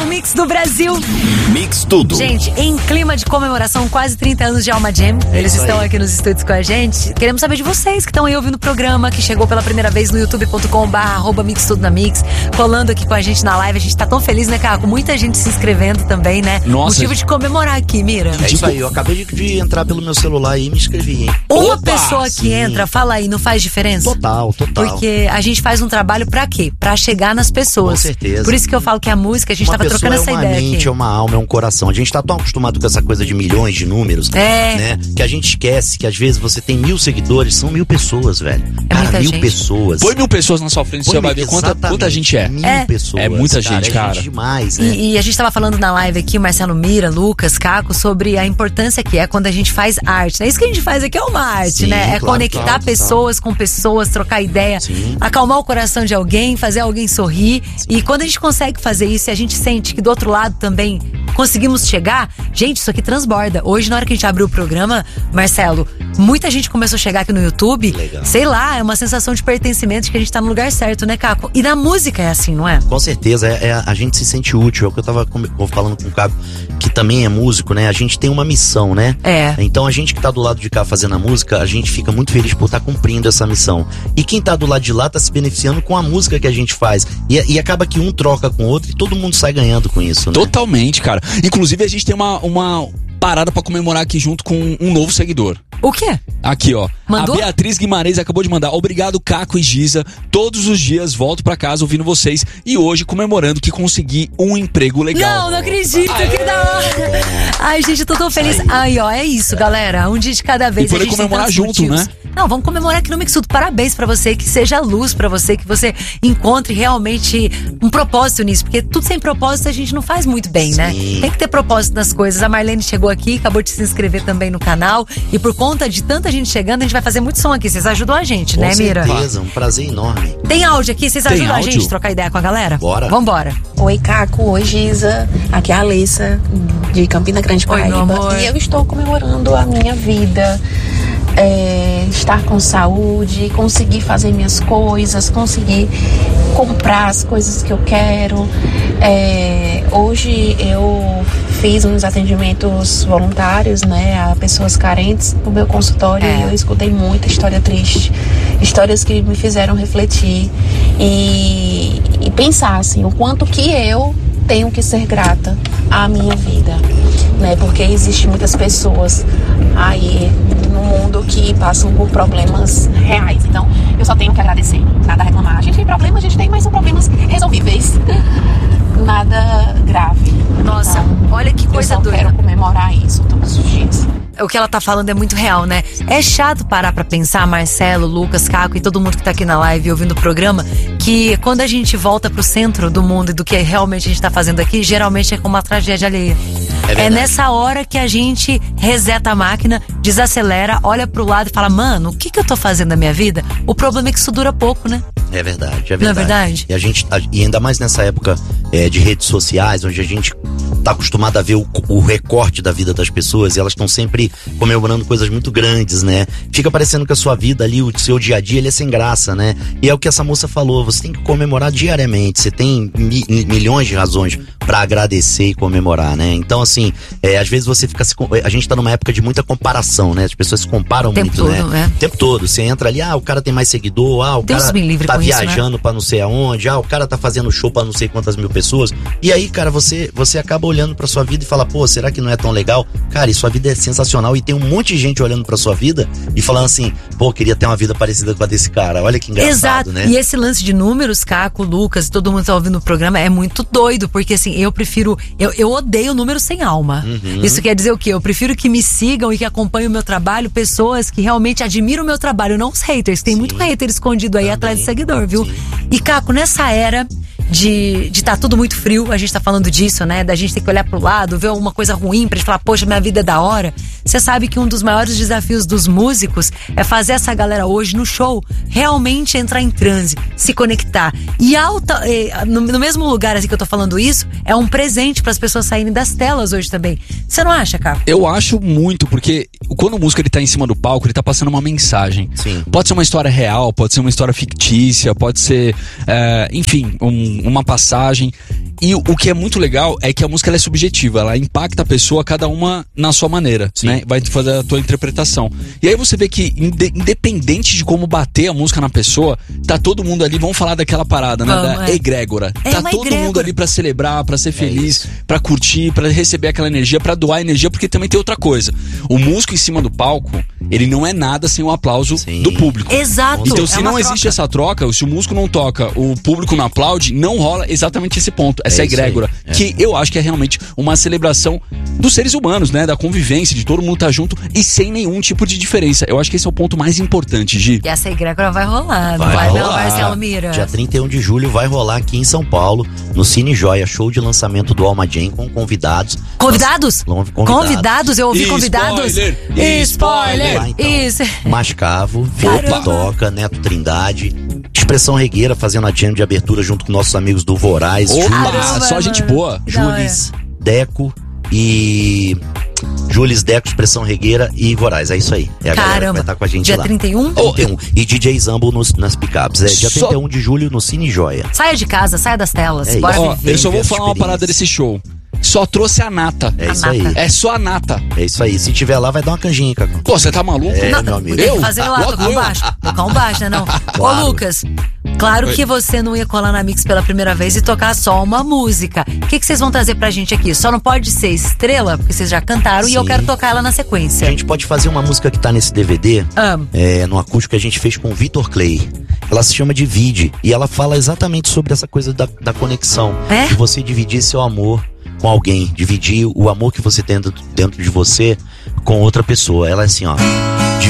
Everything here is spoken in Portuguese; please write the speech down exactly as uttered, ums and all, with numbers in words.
melhor mix do Brasil. Mix tudo. Gente, em clima de comemoração, quase trinta anos de Alma Jam. É Eles estão aí aqui nos estúdios com a gente. Queremos saber de vocês que estão aí ouvindo o programa, que chegou pela primeira vez no youtube ponto com barra arroba mix tudo na mix, colando aqui com a gente na live. A gente tá tão feliz, né, Caco? Muita gente se inscrevendo também, né? Nossa. Motivo de comemorar aqui, Mira. É isso aí, eu acabei de, de entrar pelo meu celular e me inscrevi, hein? Uma Opa, pessoa que sim. entra, fala aí, não faz diferença? Total, total. Porque a gente faz um trabalho pra quê? Pra chegar nas pessoas. Com certeza. Por isso que eu falo que a música, a gente Uma tava trocando pessoa essa é uma ideia mente, aqui. é uma alma, é um coração. A gente tá tão acostumado com essa coisa de milhões de números, É. né? Que a gente esquece que às vezes você tem mil seguidores, são mil pessoas, velho. É Cara, muita mil gente. pessoas. Põe mil pessoas na sua frente, Põe você vai mil- ver quanta, exatamente, quanta gente é. Mil É. pessoas. É muita gente, é cara. gente demais, né? E, e a gente tava falando na live aqui, o Marcelo Mira, Lucas, Caco, sobre a importância que é quando a gente faz arte. É isso que a gente faz aqui, é uma arte, Sim, né? É claro, conectar claro, pessoas com pessoas, trocar ideia, Sim. acalmar o coração de alguém, fazer alguém sorrir. E quando a gente consegue fazer isso e a gente sente que do outro lado também conseguimos chegar, gente, isso aqui transborda. Hoje, na hora que a gente abriu o programa, Marcelo, muita gente começou a chegar aqui no YouTube. Legal. Sei lá, é uma sensação de pertencimento, de que a gente tá no lugar certo, né, Caco? E na música é assim, não é? Com certeza, é, é- a gente se sente útil. É o que eu tava com- falando com o Caco, que também é músico, né? A gente tem uma missão, né? É. Então a gente que tá do lado de cá fazendo a música, a gente fica muito feliz por estar cumprindo essa missão. E quem tá do lado de lá tá se beneficiando com a música que a gente faz. E, e acaba que um troca com o outro e todo mundo sai ganhando com isso, né? Totalmente, cara. Inclusive, a gente tem uma, uma parada pra comemorar aqui junto com um novo seguidor. O quê? Aqui, ó. Mandou? A Beatriz Guimarães acabou de mandar. Obrigado, Caco e Giza. Todos os dias volto pra casa ouvindo vocês. E hoje comemorando que consegui um emprego legal. Não, não acredito, que da hora. Ai, gente, eu tô tão feliz. Aí, ó, é isso, galera. Um dia de cada vez. E poder a gente tem comemorar tantos junto, motivos. né? Não, vamos comemorar aqui no Mix Tudo. Parabéns pra você, que seja luz pra você, que você encontre realmente um propósito nisso. Porque tudo sem propósito a gente não faz muito bem, né? Sim. Tem que ter propósito nas coisas. A Marlene chegou aqui, acabou de se inscrever também no canal. E por conta de tanta gente chegando, a gente vai fazer muito som aqui. Vocês ajudam a gente, Com né, Mira? certeza, um prazer enorme. Tem áudio aqui? Vocês Tem ajudam áudio? a gente a trocar ideia com a galera? Bora. Vambora. Oi, Caco. Oi, Giza. Aqui é a Alessa, de Campina Grande, Oi, meu Paraíba. amor. E eu estou comemorando a minha vida. É, estar com saúde, conseguir fazer minhas coisas, conseguir comprar as coisas que eu quero. É, hoje eu fiz uns atendimentos voluntários, né, a pessoas carentes no meu consultório. É. E eu escutei muita história triste, histórias que me fizeram refletir e, e pensar assim, o quanto que eu tenho que ser grata à minha vida, né? Porque existem muitas pessoas aí no mundo que passam por problemas reais. Então, eu só tenho que agradecer, nada a reclamar. A gente tem problemas, a gente tem, mas são problemas resolvíveis. Nada grave. Nossa, Então, olha que coisa eu só doida. quero comemorar isso todos os dias. O que ela tá falando é muito real, né? É chato parar pra pensar, Marcelo, Lucas, Caco e todo mundo que tá aqui na live ouvindo o programa, que quando a gente volta pro centro do mundo e do que realmente a gente tá fazendo aqui, geralmente é com uma tragédia alheia. É, verdade. nessa hora que a gente reseta a máquina, desacelera, olha pro lado e fala, mano, o que que eu tô fazendo na minha vida? O problema é que isso dura pouco, né? É verdade, é verdade. Não é verdade? E a gente, a- e ainda mais nessa época é, de redes sociais, onde a gente tá acostumado a ver o, o recorte da vida das pessoas, e elas estão sempre comemorando coisas muito grandes, né? Fica parecendo que a sua vida ali, o seu dia a dia, ele é sem graça, né? E é o que essa moça falou, você tem que comemorar diariamente, você tem mi- milhões de razões pra agradecer e comemorar, né? Então, assim, é, às vezes você fica se, com- a gente tá numa época de muita comparação, né? As pessoas se comparam O tempo muito, todo, né? é. O tempo todo, você entra ali, ah, o cara tem mais seguidor, ah, o Deus cara me livre tá com isso, né? viajando pra não sei aonde, ah, o cara tá fazendo show pra não sei quantas mil pessoas. E aí, cara, você, você acaba olhando pra sua vida e fala, pô, será que não é tão legal? Cara, e sua vida é sensacional e tem um monte de gente olhando pra sua vida e falando assim, pô, queria ter uma vida parecida com a desse cara. Olha que engraçado, Exato. né? E esse lance de números, Caco, Lucas, todo mundo tá ouvindo o programa, é muito doido, porque assim, eu prefiro, eu, eu odeio números sem alma. Uhum. Isso quer dizer o quê? Eu prefiro que me sigam e que acompanhem o meu trabalho, pessoas que realmente admiram o meu trabalho, não os haters. Tem Sim. muito hater escondido aí Também. atrás de seguidor, viu? Sim. E Caco, nessa era de de tá tudo muito frio, a gente tá falando disso, né? Da gente ter que olhar pro lado, ver alguma coisa ruim pra gente falar, poxa, minha vida é da hora. Você sabe que um dos maiores desafios dos músicos é fazer essa galera hoje no show realmente entrar em transe, se conectar. E alta, eh, no, no mesmo lugar assim que eu tô falando isso, é um presente pras pessoas saírem das telas hoje também. Você não acha, Caco? Eu acho muito, porque quando o músico ele tá em cima do palco, ele tá passando uma mensagem. Sim. Pode ser uma história real, pode ser uma história fictícia, pode ser, é, enfim, um, uma passagem. E o, o que é muito legal é que a música ela é subjetiva, ela impacta a pessoa, cada uma na sua maneira, Sim. né? Vai fazer a tua interpretação. E aí você vê que, inde, independente de como bater a música na pessoa, tá todo mundo ali, vamos falar daquela parada, né? Vamos, Da é. egrégora. É Tá uma todo egrégora. mundo ali pra celebrar, pra ser feliz, isso. pra curtir, pra receber aquela energia, pra doar energia, porque também tem outra coisa. O músico em cima do palco, ele não é nada sem o aplauso Sim. do público. Exato. Então, é se uma não existe troca. essa troca, se o músico não toca, o público não aplaude, não rola exatamente esse ponto, essa É isso egrégora. aí, é. Que eu acho que é realmente uma celebração dos seres humanos, né? Da convivência, de todo mundo estar junto e sem nenhum tipo de diferença. Eu acho que esse é o ponto mais importante, Gi. E essa egrégora vai rolar, não Vai vai, não, rolar. Marcelo Mira? Dia trinta e um de julho vai rolar aqui em São Paulo, no Cine Joia, show de lançamento do Alma Jam com convidados. Convidados? Nós- convidados. Convidados? Eu ouvi Ih, convidados. spoiler! Ih, Ih, Spoiler! Vai, então. Isso. Mascavo, Caramba. Felipe Toca, Neto Trindade, Expressão Regueira fazendo a jam de abertura junto com nossos amigos do Voraz, Opa, Jules, só gente boa. Jules, Deco e Jules, Deco, Expressão Regueira e Voraz. É isso aí. É a galera que Caramba. vai estar com a gente Dia lá. trinta e um? trinta e um. E D J Zambo nos, nas picapes. É dia Só- trinta e um de julho no Cine Joia. Saia de casa, saia das telas. É Bora isso. Ó, viver. eu só vou essa falar uma experiência. parada desse show. Só trouxe a nata. É A isso aí. nata. É só a nata. É isso aí. Se tiver lá, vai dar uma canjinha, Cacau. Pô, você tá maluco? É, Não, meu amigo. tem que Eu? fazer lá, Logo tocar um eu? baixo. Tocar um baixo, né não? Claro. Ô, Lucas, claro Oi. que você não ia colar na Mix pela primeira vez e tocar só uma música. O que, que vocês vão trazer pra gente aqui? Só não pode ser estrela, porque vocês já cantaram e eu Sim. quero tocar ela na A sequência. gente pode fazer uma música que tá nesse D V D, Amo. é, no acústico que a gente fez com o Vitor Clay. Ela se chama Divide. E ela fala exatamente sobre essa coisa da, da conexão. É? De você dividir seu amor com alguém. Dividir o amor que você tem dentro, dentro de você com outra pessoa. Ela é assim, ó.